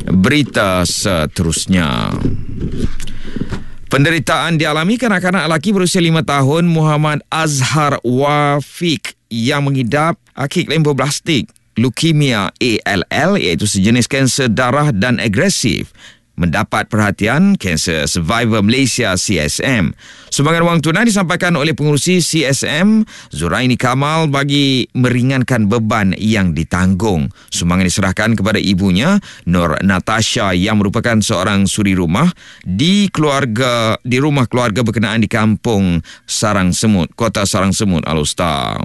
Berita seterusnya. Penderitaan dialami kanak-kanak lelaki berusia 5 tahun Muhammad Azhar Wafiq yang mengidap akik lemboblastik leukemia ALL, iaitu sejenis kanser darah dan agresif, mendapat perhatian Cancer Survivor Malaysia CSM. Sumbangan wang tunai disampaikan oleh pengurusi CSM Zuraini Kamal bagi meringankan beban yang ditanggung. Sumbangan diserahkan kepada ibunya Nur Natasha yang merupakan seorang suri rumah di rumah keluarga berkenaan di kampung Sarang Semut, Kota Sarang Semut, Al-Usta.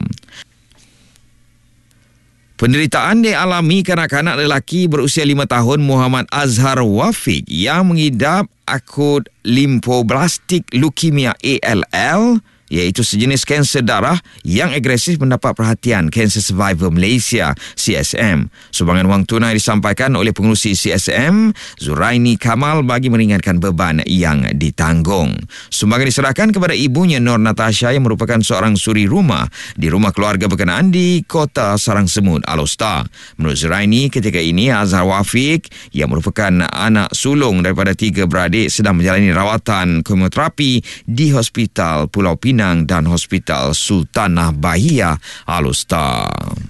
Penderitaan dialami kanak-kanak lelaki berusia 5 tahun Muhammad Azhar Wafiq yang mengidap akut lymphoblastic leukemia ALL, iaitu sejenis kanser darah yang agresif, mendapat perhatian Cancer Survivor Malaysia CSM. Sumbangan wang tunai disampaikan oleh pengurusi CSM Zuraini Kamal bagi meringankan beban yang ditanggung. Sumbangan diserahkan kepada ibunya Nur Natasha yang merupakan seorang suri rumah di rumah keluarga berkenaan di Kota Sarang Semut, Al-Usta. Menurut Zuraini, ketika ini Azhar Wafiq yang merupakan anak sulung daripada 3 beradik sedang menjalani rawatan kemoterapi di Hospital Pulau Pinang dan Hospital Sultanah Bahia, Al-Usta.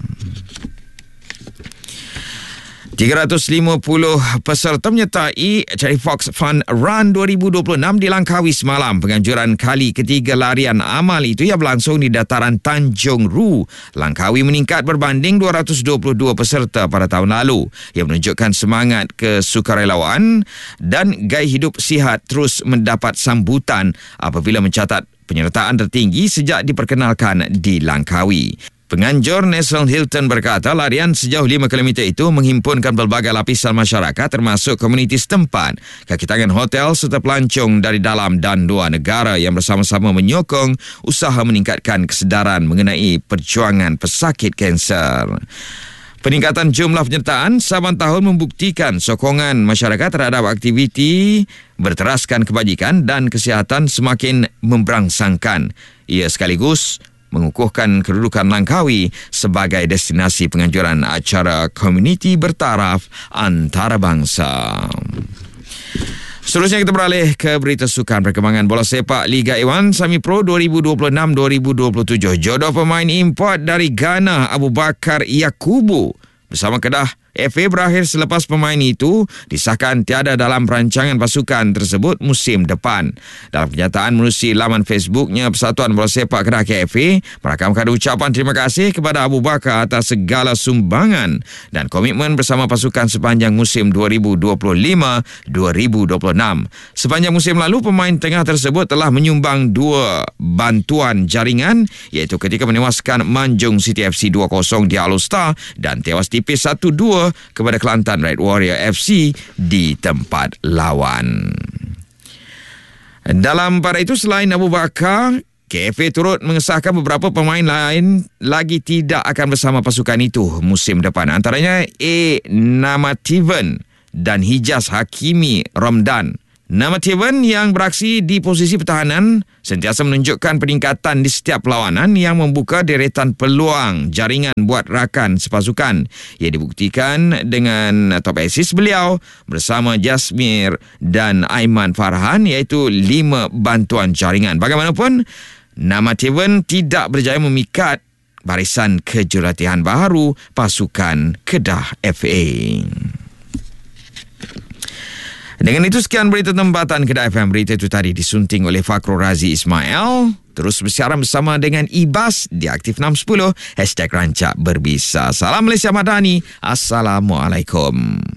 350 peserta menyertai Cherry Fox Fun Run 2026 di Langkawi semalam. Penganjuran kali ketiga larian amal itu yang berlangsung di dataran Tanjung Ru, Langkawi, meningkat berbanding 222 peserta pada tahun lalu, yang menunjukkan semangat kesukarelawan dan gaya hidup sihat terus mendapat sambutan apabila mencatat penyertaan tertinggi sejak diperkenalkan di Langkawi. Penganjur National Hilton berkata larian sejauh 5 km itu menghimpunkan pelbagai lapisan masyarakat termasuk komuniti setempat, kaki tangan hotel serta pelancong dari dalam dan luar negara yang bersama-sama menyokong usaha meningkatkan kesedaran mengenai perjuangan pesakit kanser. Peningkatan jumlah penyertaan saban tahun membuktikan sokongan masyarakat terhadap aktiviti berteraskan kebajikan dan kesihatan semakin memberangsangkan. Ia sekaligus mengukuhkan kedudukan Langkawi sebagai destinasi penganjuran acara komuniti bertaraf antarabangsa. Seterusnya kita beralih ke berita sukan. Perkembangan bola sepak Liga A1 Sami Pro 2026-2027. Jodoh pemain import dari Ghana Abu Bakar Yakubu bersama Kedah FA berakhir selepas pemain itu disahkan tiada dalam perancangan pasukan tersebut musim depan. Dalam kenyataan menerusi laman Facebooknya, Persatuan Bola Sepak Kedah KFA merakamkan ucapan terima kasih kepada Abu Bakar atas segala sumbangan dan komitmen bersama pasukan sepanjang musim 2025-2026. Sepanjang musim lalu, pemain tengah tersebut telah menyumbang 2 bantuan jaringan, iaitu ketika menewaskan Manjung City FC 2-0 di Al-Usta dan tewas tipis 1-2 kepada Kelantan Red Warrior FC di tempat lawan. Dalam pada itu, selain Abu Bakar, KFA turut mengesahkan beberapa pemain lain lagi tidak akan bersama pasukan itu musim depan. Antaranya Namateven dan Hijaz Hakimi Romdan. Namateven yang beraksi di posisi pertahanan sentiasa menunjukkan peningkatan di setiap perlawanan yang membuka deretan peluang jaringan buat rakan sepasukan. Ia dibuktikan dengan top assist beliau bersama Jasmir dan Aiman Farhan, iaitu 5 bantuan jaringan. Bagaimanapun, Namateven tidak berjaya memikat barisan kejurulatihan baru pasukan Kedah FA. Dengan itu, sekian berita tempatan Kedah FM. Berita itu tadi disunting oleh Fakrul Razi Ismail. Terus bersiaran bersama dengan Ibas di Aktif 610 #Rancak Berbisa. Salam Malaysia Madani. Assalamualaikum.